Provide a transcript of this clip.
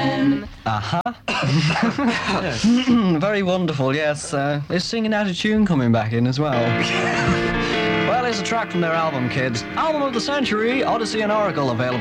Very wonderful, yes. Is Singing Out of Tune coming back in as well? Well, here's a track from their album, kids. Album of the Century, Odyssey and Oracle, available